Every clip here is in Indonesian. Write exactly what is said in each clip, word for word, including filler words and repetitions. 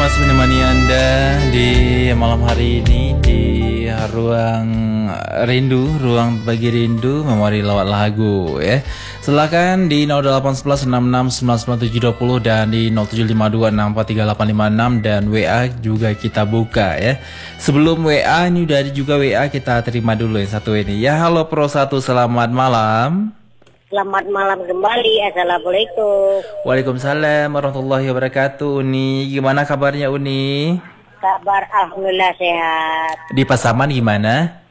masih menemani Anda di malam hari ini di ruang rindu, ruang bagi rindu, memori lewat lagu ya. Silakan di nol delapan satu satu enam enam sembilan sembilan tujuh dua nol dan di nol tujuh lima dua enam empat tiga delapan lima enam dan W A juga kita buka ya. Sebelum W A ini udah ada juga W A, kita terima dulu yang satu ini. Ya, halo Pro satu, selamat malam. Selamat malam kembali. Assalamualaikum. Waalaikumsalam warahmatullahi wabarakatuh. Uni, gimana kabarnya Uni? Kabar alhamdulillah sehat. Di Pasaman gimana?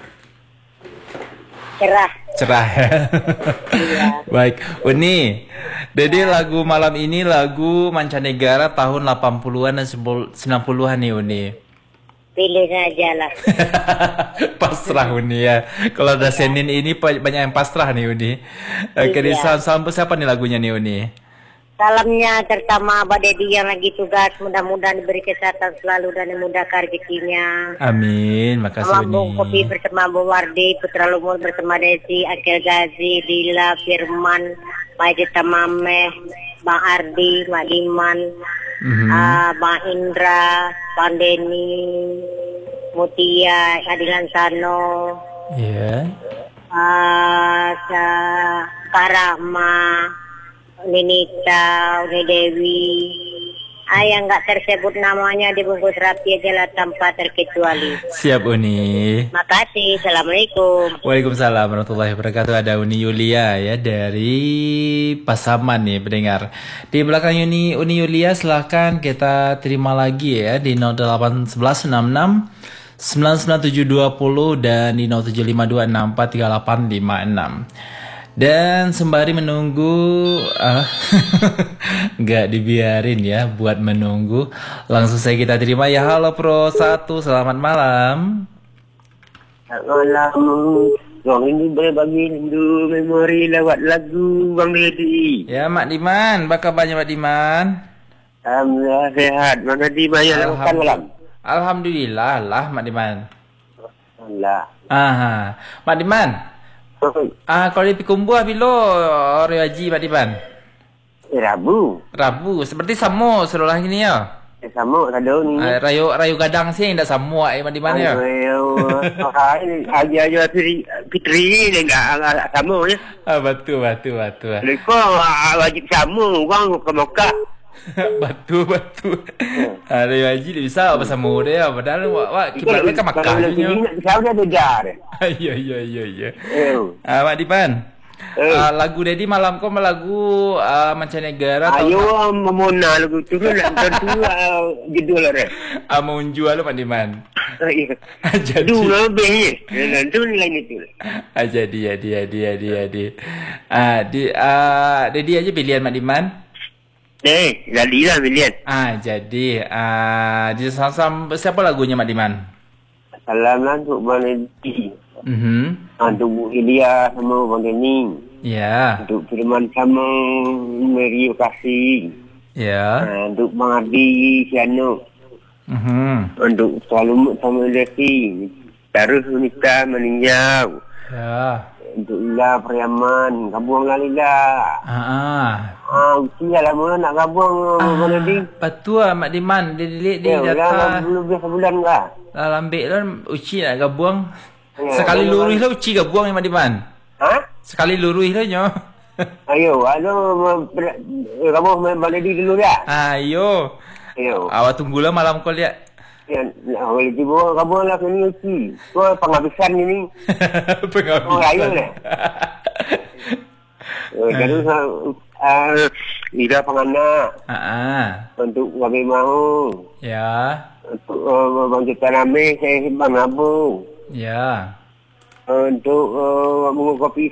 Cerah. Cerah ya. Iya. Baik, Uni. Jadi lagu malam ini lagu mancanegara tahun delapan puluhan dan sembilan puluhan nih Uni. Pilih saja lah. Pasrah Uni ya. Kalau ada Senin ini banyak yang pasrah nih Uni. Oke, di Iya. salam siapa nih lagunya nih Uni? Salamnya terutama Abah Dedi yang lagi tugas, mudah-mudahan diberi kesehatan selalu dan dimudahkan rezekinya. Amin, makasih Sama Uni. Bung Kopi bersama Bu Wardi, Putra Lumur bersama Desi, Akil Gazi, Dila, Firman, Pak Tamameh, Bang Ardi, Mak Diman, Mhm. ah, Bang Indra, Bang Deni, Mutia, Adilan Sano, Iya. ah, Sa- Kak Rahma, Ninita, Uni Dewi, ah, yang nggak tersebut namanya dibungkus rapi aja lah tanpa terkecuali. Siap Uni. Makasih, Assalamualaikum. Waalaikumsalam warahmatullahi wabarakatuh. Ada Uni Yulia ya dari Pasaman nih pendengar. Di belakang Uni Uni Yulia silahkan kita terima lagi ya di nol delapan satu satu enam enam sembilan sembilan tujuh dua nol dan di nol tujuh lima dua enam empat tiga delapan lima enam. Dan sembari menunggu, ah, nggak dibiarin ya buat menunggu. Langsung saya kita terima ya. Halo Pro satu, selamat malam. Selamat malam. Ruang ini berbagi rindu memori lewat lagu Bang Dedi. Ya Mak Diman, apa kabarnya Mak Diman? Alhamdulillah sehat. Mana di banyak lakukan malam? Alhamdulillah lah Mak Diman. Alhamdulillah. Aha, Mak Diman. Ah, kalau di Pikumbuh bilo Rio Haji Mak Diman. Eh, Rabu. Rabu, seperti samu seluruh ini ya. Eh, sama ada ni. Ah, rayu rayu gadang sih yang tidak samu eh Mak Diman ya. Ayo, aja-aja Fitri ni enggak sama ya. Ah, betul betul betul. Mereka wajib sama orang ke Mekah. Betul betul. Ah, Rio Haji dia bisa apa samu dia, padahal wak wak kibar mereka Makkah nya. Saya dah bejar. Iya iya iya iya. Eh. Ah, Mak Diman. Eh. Ah, lagu Dedi malam kau lagu ah, mancanegara tahun Ayo memona lagu tu nak tentu judul dia. ah, mau jual Mak Diman. Jadi Dulu lebih ni. Nanti lain itu. ah, jadi jadi jadi jadi jadi. Ah, di ah, Dedi aja pilihan Mak Diman. Eh, jadi lah pilihan. Ah, jadi ah, di sam siapa lagunya Mak Diman? Salam lah untuk Bang Edi. Mhm. Untuk Bu Ilya sama Bang Dening. Ya. Untuk Firman sama Mary Kasih. Ya. Untuk Bang Ardi Siano. Mhm. Untuk Salumut sama Desi. Terus Unita meninjau. Ya. Untuk Ila Priaman. Kabuang lah Lila. Ah. ah. Ah, usia lama nak kabuang Bang Edi. Betul ah, Mak Diman. Dia dia, dia Ya, data dah belum biasa sebulan kah? lah lambik lah uci nak gabuang. Ya, Sekali boleh, lurus boleh. lah uci gabuang Mak Diman. Ha? Sekali lurus lah nyo. Ayo, ayo, kamu main Bang Edi dulu ya? Ayo. Ayo. Awak tunggulah malam kau lihat. Ya, boleh tiba kamu lah kini uci. Kau penghabisan ini. Oh, ayo lah. Jadi, uh, Ida penganak. Ah, ah. Untuk kami mahu. Ya. Untuk uh, Bang Cita Name, saya Bang Abu. Ya. Untuk uh, mengu kopi